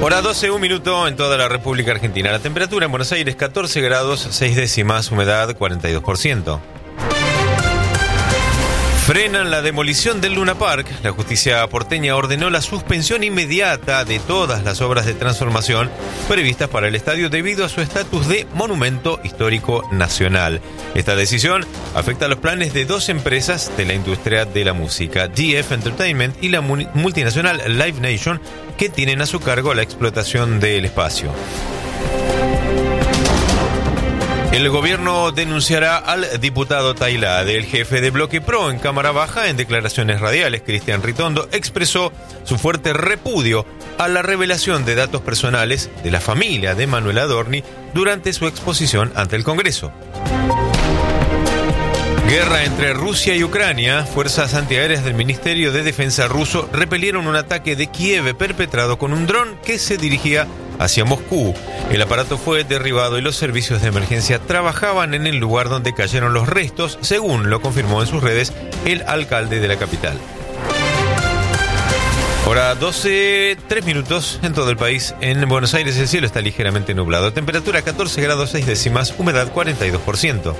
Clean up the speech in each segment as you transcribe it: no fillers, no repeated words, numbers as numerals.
Hora 12, un minuto en toda la República Argentina. La temperatura en Buenos Aires 14 grados, 6 décimas, humedad 42%. Frenan la demolición del Luna Park. La justicia porteña ordenó la suspensión inmediata de todas las obras de transformación previstas para el estadio debido a su estatus de monumento histórico nacional. Esta decisión afecta a los planes de dos empresas de la industria de la música, DF Entertainment y la multinacional Live Nation, que tienen a su cargo la explotación del espacio. El gobierno denunciará al diputado Tailade. El jefe de Bloque Pro en Cámara Baja, en declaraciones radiales, Cristian Ritondo, expresó su fuerte repudio a la revelación de datos personales de la familia de Manuel Adorni durante su exposición ante el Congreso. Guerra entre Rusia y Ucrania. Fuerzas antiaéreas del Ministerio de Defensa ruso repelieron un ataque de Kiev perpetrado con un dron que se dirigía hacia Moscú. El aparato fue derribado y los servicios de emergencia trabajaban en el lugar donde cayeron los restos, según lo confirmó en sus redes el alcalde de la capital. Hora 12, 3 minutos en todo el país. En Buenos Aires el cielo está ligeramente nublado. Temperatura 14 grados 6 décimas, humedad 42%.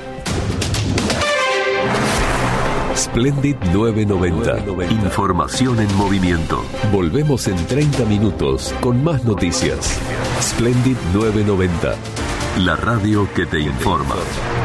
Splendid 990. Información en movimiento. Volvemos en 30 minutos con más noticias. Splendid 990. La radio que te informa.